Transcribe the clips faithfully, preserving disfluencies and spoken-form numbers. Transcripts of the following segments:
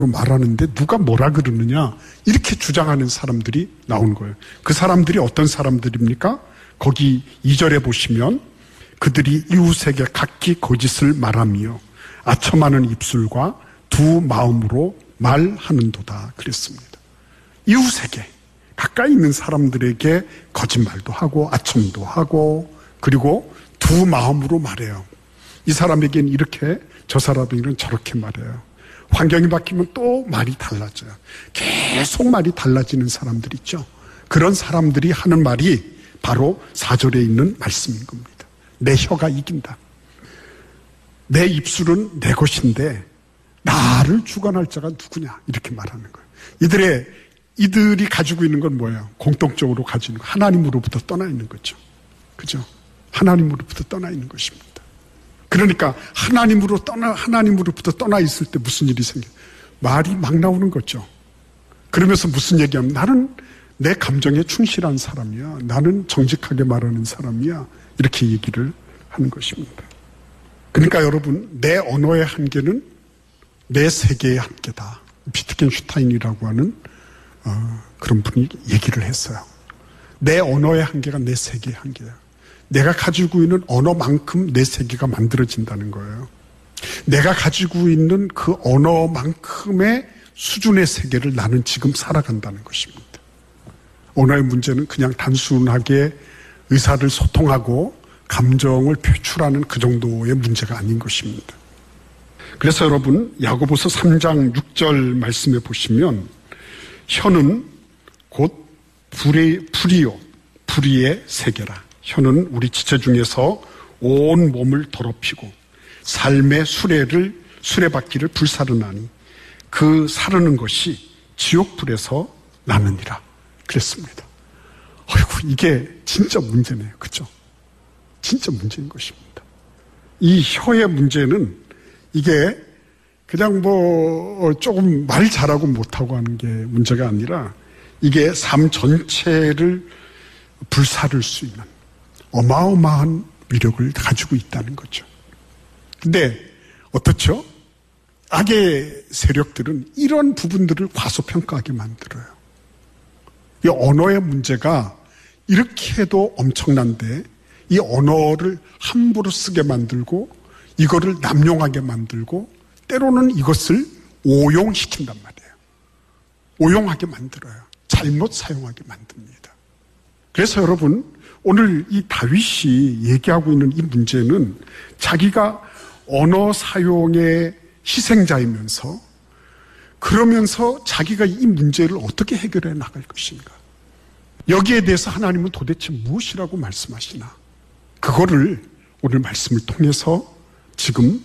말하는데 누가 뭐라 그러느냐 이렇게 주장하는 사람들이 나온 거예요. 그 사람들이 어떤 사람들입니까? 거기 이 절에 보시면 그들이 이웃에게 각기 거짓을 말하며 아첨하는 입술과 두 마음으로 말하는도다 그랬습니다. 이웃에게 가까이 있는 사람들에게 거짓말도 하고 아첨도 하고 그리고 두 마음으로 말해요. 이 사람에게는 이렇게 저 사람에게는 저렇게 말해요. 환경이 바뀌면 또 말이 달라져요. 계속 말이 달라지는 사람들 있죠. 그런 사람들이 하는 말이 바로 사 절에 있는 말씀인 겁니다. 내 혀가 이긴다. 내 입술은 내 것인데 나를 주관할 자가 누구냐 이렇게 말하는 거예요. 이들의 이들이 가지고 있는 건 뭐예요? 공통적으로 가지고 있는 거. 하나님으로부터 떠나 있는 거죠. 그죠? 하나님으로부터 떠나 있는 것입니다. 그러니까 하나님으로 떠나 하나님으로부터 떠나 있을 때 무슨 일이 생겨요? 말이 막 나오는 거죠. 그러면서 무슨 얘기하면 나는 내 감정에 충실한 사람이야. 나는 정직하게 말하는 사람이야. 이렇게 얘기를 하는 것입니다. 그러니까 여러분, 내 언어의 한계는 내 세계의 한계다. 비트겐슈타인이라고 하는 어, 그런 분이 얘기를 했어요. 내 언어의 한계가 내 세계의 한계야. 내가 가지고 있는 언어만큼 내 세계가 만들어진다는 거예요. 내가 가지고 있는 그 언어만큼의 수준의 세계를 나는 지금 살아간다는 것입니다. 언어의 문제는 그냥 단순하게 의사를 소통하고 감정을 표출하는 그 정도의 문제가 아닌 것입니다. 그래서 여러분 야고보서 삼 장 육 절 말씀에 보시면 혀는 곧 불의, 불이요 불의의 세계라. 혀는 우리 지체 중에서 온 몸을 더럽히고 삶의 수레를 수레바퀴를 불사르나니 그 사르는 것이 지옥불에서 나느니라 그랬습니다. 어이구 이게 진짜 문제네요. 그렇죠? 진짜 문제인 것입니다. 이 혀의 문제는 이게 그냥 뭐 조금 말 잘하고 못하고 하는 게 문제가 아니라 이게 삶 전체를 불사를 수 있는 어마어마한 위력을 가지고 있다는 거죠. 근데 어떻죠? 악의 세력들은 이런 부분들을 과소평가하게 만들어요. 이 언어의 문제가 이렇게도 엄청난데 이 언어를 함부로 쓰게 만들고 이거를 남용하게 만들고 때로는 이것을 오용시킨단 말이에요. 오용하게 만들어요. 잘못 사용하게 만듭니다. 그래서 여러분 오늘 이 다윗이 얘기하고 있는 이 문제는 자기가 언어 사용의 희생자이면서 그러면서 자기가 이 문제를 어떻게 해결해 나갈 것인가. 여기에 대해서 하나님은 도대체 무엇이라고 말씀하시나. 그거를 오늘 말씀을 통해서 지금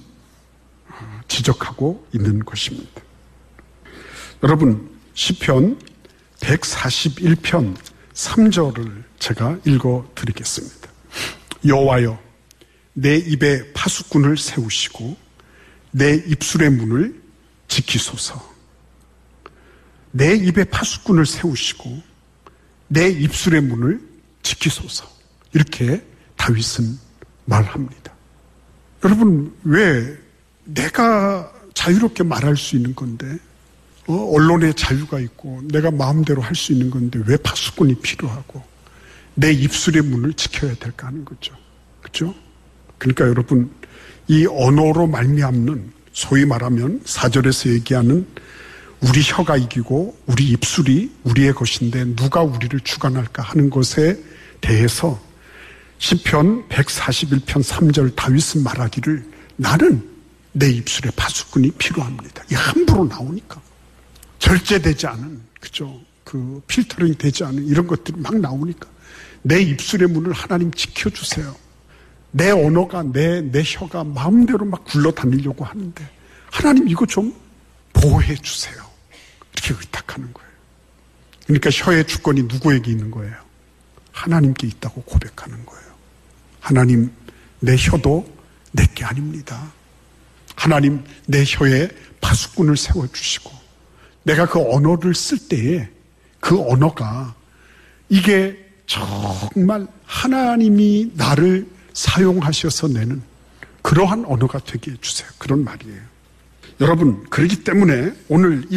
지적하고 있는 것입니다. 여러분 시편 백사십일 편 삼 절을 제가 읽어드리겠습니다. 여호와여 내 입에 파수꾼을 세우시고 내 입술의 문을 지키소서. 내 입에 파수꾼을 세우시고 내 입술의 문을 지키소서. 이렇게 다윗은 말합니다. 여러분 왜 내가 자유롭게 말할 수 있는 건데 어, 언론의 자유가 있고 내가 마음대로 할 수 있는 건데 왜 파수꾼이 필요하고 내 입술의 문을 지켜야 될까 하는 거죠. 그렇죠? 그러니까 여러분 이 언어로 말미암는 소위 말하면 사 절에서 얘기하는 우리 혀가 이기고 우리 입술이 우리의 것인데 누가 우리를 주관할까 하는 것에 대해서 시편 백사십일 편 삼 절 다윗은 말하기를 나는 내 입술에 파수꾼이 필요합니다. 이 함부로 나오니까 절제되지 않은 그죠? 그 필터링 되지 않은 이런 것들이 막 나오니까 내 입술의 문을 하나님 지켜주세요. 내 언어가 내, 내 혀가 마음대로 막 굴러다니려고 하는데 하나님 이거 좀 보호해 주세요. 이렇게 의탁하는 거예요. 그러니까 혀의 주권이 누구에게 있는 거예요? 하나님께 있다고 고백하는 거예요. 하나님 내 혀도 내게 아닙니다. 하나님 내 혀에 파수꾼을 세워주시고 내가 그 언어를 쓸 때에 그 언어가 이게 정말 하나님이 나를 사용하셔서 내는 그러한 언어가 되게 해주세요. 그런 말이에요. 여러분, 그렇기 때문에 오늘 이